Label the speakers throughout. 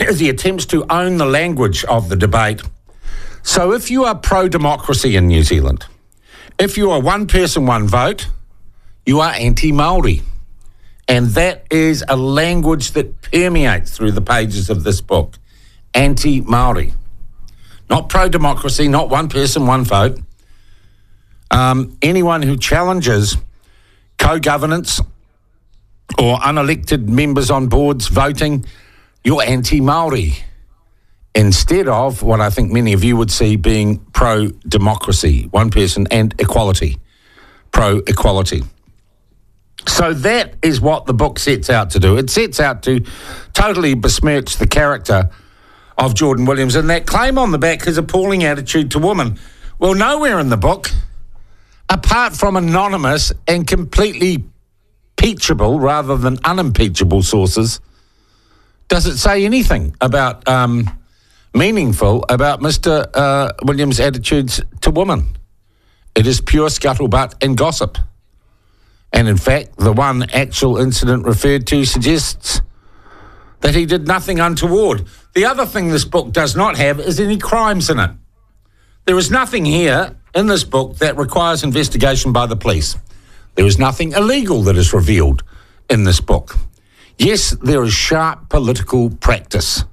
Speaker 1: as he attempts to own the language of the debate. So if you are pro-democracy in New Zealand, if you are one person, one vote, you are anti-Māori. And that is a language that permeates through the pages of this book. Anti-Māori. Not pro-democracy, not one person, one vote. Anyone who challenges co-governance or unelected members on boards voting, you're anti-Māori. Instead of what I think many of you would see being pro-democracy, one person and equality, pro-equality. So that is what the book sets out to do. It sets out to totally besmirch the character of Jordan Williams, and that claim on the back, his appalling attitude to women. Well, nowhere in the book, apart from anonymous and completely peachable rather than unimpeachable sources, does it say anything about meaningful about Mr. Williams' attitudes to women. It is pure scuttlebutt and gossip. And in fact, the one actual incident referred to suggests that he did nothing untoward. The other thing this book does not have is any crimes in it. There is nothing here in this book that requires investigation by the police. There is nothing illegal that is revealed in this book. Yes, there is sharp political practice.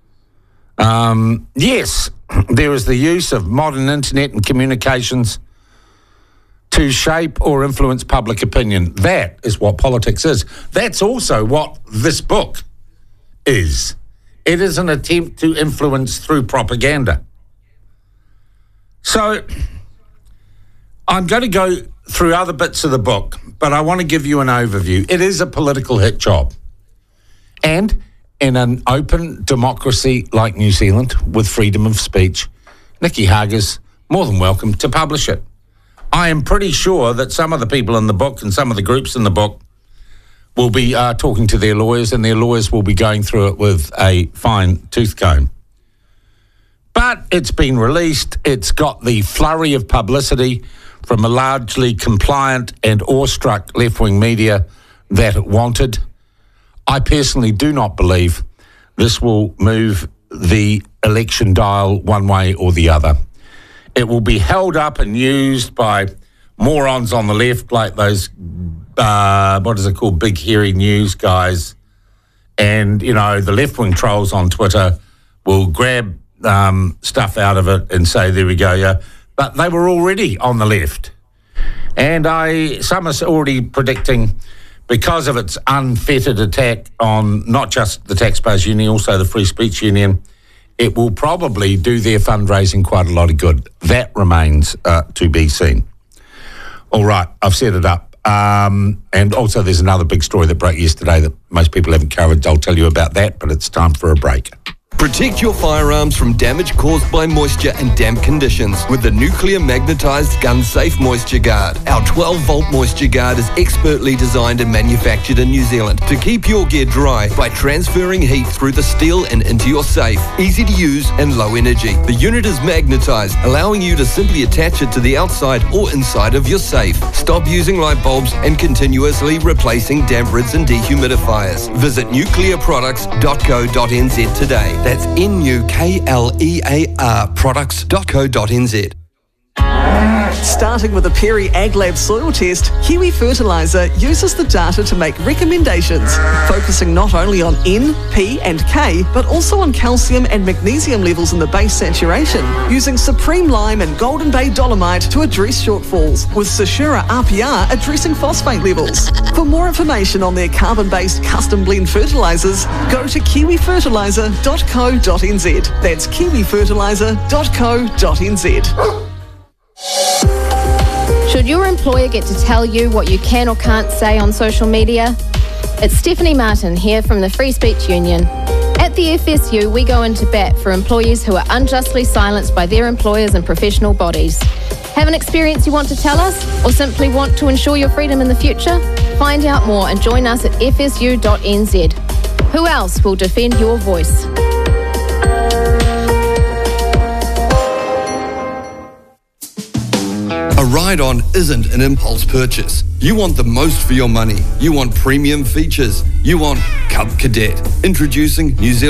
Speaker 1: Yes, there is the use of modern internet and communications to shape or influence public opinion. That is what politics is. That's also what this book is. It is an attempt to influence through propaganda. So I'm going to go through other bits of the book, but I want to give you an overview. It is a political hit job. And in an open democracy like New Zealand, with freedom of speech, Nicky Hager's more than welcome to publish it. I am pretty sure that some of the people in the book and some of the groups in the book will be talking to their lawyers, and their lawyers will be going through it with a fine tooth comb. But it's been released. It's got the flurry of publicity from a largely compliant and awestruck left-wing media that it wanted. I personally do not believe this will move the election dial one way or the other. It will be held up and used by morons on the left, like those, big hairy news guys. And, you know, the left-wing trolls on Twitter will grab stuff out of it and say, there we go, yeah. But they were already on the left. And some are already predicting, because of its unfettered attack on not just the Taxpayers Union, also the Free Speech Union, it will probably do their fundraising quite a lot of good. That remains to be seen. All right, I've set it up. And also there's another big story that broke yesterday that most people haven't covered. I'll tell you about that, but it's time for a break.
Speaker 2: Protect your firearms from damage caused by moisture and damp conditions with the nuclear magnetized gun safe moisture guard. Our 12-volt moisture guard is expertly designed and manufactured in New Zealand to keep your gear dry by transferring heat through the steel and into your safe. Easy to use and low energy. The unit is magnetized, allowing you to simply attach it to the outside or inside of your safe. Stop using light bulbs and continuously replacing damp rids and dehumidifiers. Visit nuclearproducts.co.nz today. That's NUKLEAR products.co.nz.
Speaker 3: Starting with a Perry AgLab soil test, Kiwi Fertiliser uses the data to make recommendations, focusing not only on N, P and K, but also on calcium and magnesium levels in the base saturation, using Supreme Lime and Golden Bay Dolomite to address shortfalls, with Sashura RPR addressing phosphate levels. For more information on their carbon-based custom blend fertilisers, go to kiwifertiliser.co.nz. That's kiwifertiliser.co.nz.
Speaker 4: Should your employer get to tell you what you can or can't say on social media? It's Stephanie Martin here from the Free Speech Union. At the FSU, we go into bat for employees who are unjustly silenced by their employers and professional bodies. Have an experience you want to tell us, or simply want to ensure your freedom in the future? Find out more and join us at fsu.nz. Who else will defend your voice?
Speaker 2: A ride-on isn't an impulse purchase. You want the most for your money. You want premium features. You want Cub Cadet. Introducing New Zealand